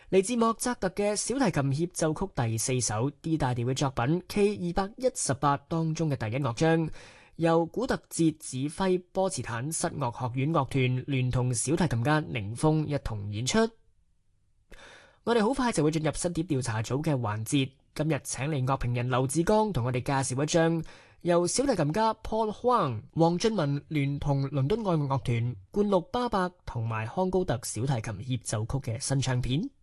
嚟自莫扎特嘅小提琴協奏曲第4首 D 大調嘅作品 K218當中嘅第一樂章，由古特捷指揮波茨坦室樂學院樂團聯同小提琴家寧峰一同演出。我哋好快就會進入新碟調查組嘅環節，今日請嚟樂評人劉志剛同我哋介紹一張由小提琴家 Paul Huang、黃俊文聯同倫敦愛樂樂團、灌錄巴伯同埋康高特小提琴協奏曲嘅新唱片。